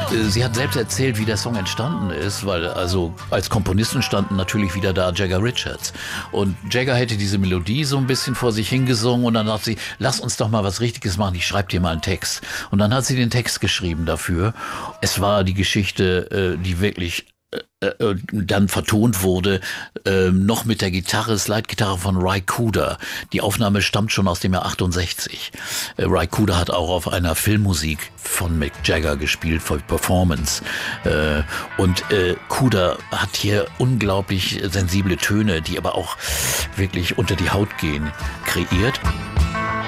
Sie hat selbst erzählt, wie der Song entstanden ist, weil also als Komponisten standen natürlich wieder da Jagger Richards. Und Jagger hätte diese Melodie so ein bisschen vor sich hingesungen und dann dachte sie, lass uns doch mal was Richtiges machen, ich schreibe dir mal einen Text. Und dann hat sie den Text geschrieben dafür. Es war die Geschichte, die wirklich dann vertont wurde, noch mit der Gitarre, Slide-Gitarre von Ry Cooder. Die Aufnahme stammt schon aus dem Jahr 68. Ry Cooder hat auch auf einer Filmmusik von Mick Jagger gespielt, für Performance. Und Cooder hat hier unglaublich sensible Töne, die aber auch wirklich unter die Haut gehen, kreiert.